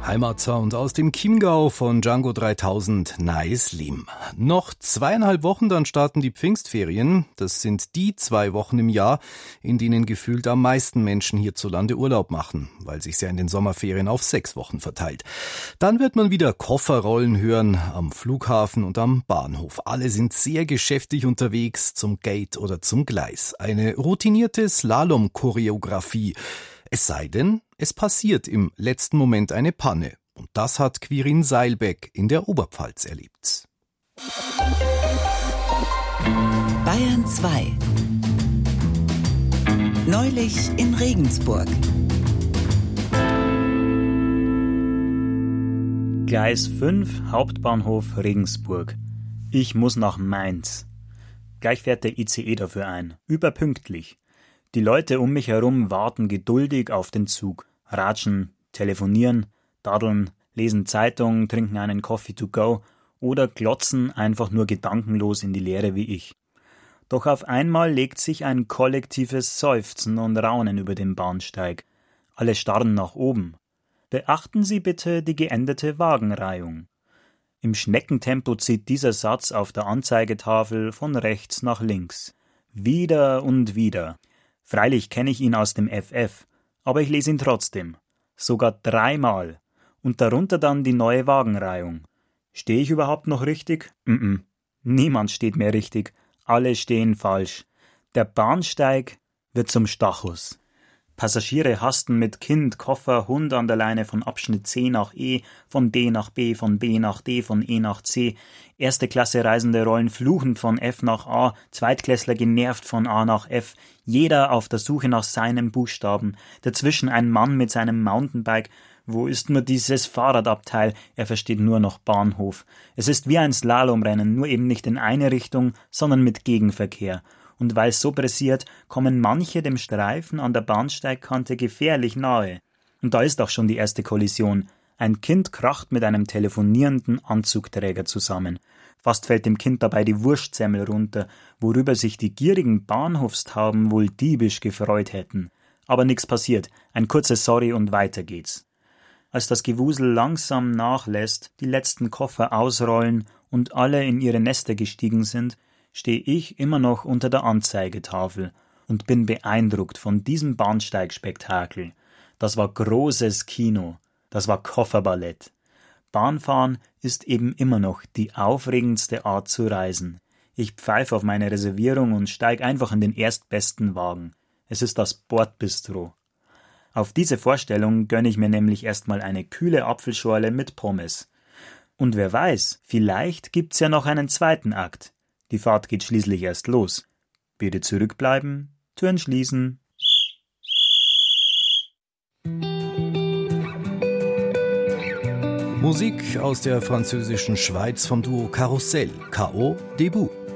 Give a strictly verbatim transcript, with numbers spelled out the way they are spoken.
Heimatsound aus dem Chiemgau von Django dreitausend, Nice Lim. Noch zweieinhalb Wochen, dann starten die Pfingstferien. Das sind die zwei Wochen im Jahr, in denen gefühlt am meisten Menschen hierzulande Urlaub machen, weil sich's ja in den Sommerferien auf sechs Wochen verteilt. Dann wird man wieder Kofferrollen hören am Flughafen und am Bahnhof. Alle sind sehr geschäftig unterwegs zum Gate oder zum Gleis. Eine routinierte Slalom-Choreografie. Es sei denn, es passiert im letzten Moment eine Panne. Und das hat Quirin Seilbeck in der Oberpfalz erlebt. Bayern zwei. Neulich in Regensburg. Gleis fünf, Hauptbahnhof Regensburg. Ich muss nach Mainz. Gleich fährt der I C E dafür ein. Überpünktlich. Die Leute um mich herum warten geduldig auf den Zug. Ratschen, telefonieren, daddeln, lesen Zeitungen, trinken einen Coffee to go oder glotzen einfach nur gedankenlos in die Leere wie ich. Doch auf einmal legt sich ein kollektives Seufzen und Raunen über den Bahnsteig. Alle starren nach oben. Beachten Sie bitte die geänderte Wagenreihung. Im Schneckentempo zieht dieser Satz auf der Anzeigetafel von rechts nach links. Wieder und wieder. Freilich kenne ich ihn aus dem F F, aber ich lese ihn trotzdem. Sogar dreimal. Und darunter dann die neue Wagenreihung. Stehe ich überhaupt noch richtig? Mm-mm. Niemand steht mehr richtig. Alle stehen falsch. Der Bahnsteig wird zum Stachus. Passagiere hasten mit Kind, Koffer, Hund an der Leine von Abschnitt C nach E, von D nach B, von B nach D, von E nach C. Erste Klasse Reisende rollen fluchend von F nach A, Zweitklässler genervt von A nach F. Jeder auf der Suche nach seinem Buchstaben. Dazwischen ein Mann mit seinem Mountainbike. Wo ist nur dieses Fahrradabteil? Er versteht nur noch Bahnhof. Es ist wie ein Slalomrennen, nur eben nicht in eine Richtung, sondern mit Gegenverkehr. Und weil es so pressiert, kommen manche dem Streifen an der Bahnsteigkante gefährlich nahe. Und da ist auch schon die erste Kollision. Ein Kind kracht mit einem telefonierenden Anzugträger zusammen. Fast fällt dem Kind dabei die Wurstsemmel runter, worüber sich die gierigen Bahnhofstauben wohl diebisch gefreut hätten. Aber nix passiert, ein kurzes Sorry und weiter geht's. Als das Gewusel langsam nachlässt, die letzten Koffer ausrollen und alle in ihre Nester gestiegen sind, stehe ich immer noch unter der Anzeigetafel und bin beeindruckt von diesem Bahnsteigspektakel. Das war großes Kino, das war Kofferballett. Bahnfahren ist eben immer noch die aufregendste Art zu reisen. Ich pfeife auf meine Reservierung und steige einfach in den erstbesten Wagen. Es ist das Bordbistro. Auf diese Vorstellung gönne ich mir nämlich erstmal eine kühle Apfelschorle mit Pommes. Und wer weiß, vielleicht gibt's ja noch einen zweiten Akt. Die Fahrt geht schließlich erst los. Bitte zurückbleiben, Türen schließen. Musik aus der französischen Schweiz vom Duo Karussell, K O Debout.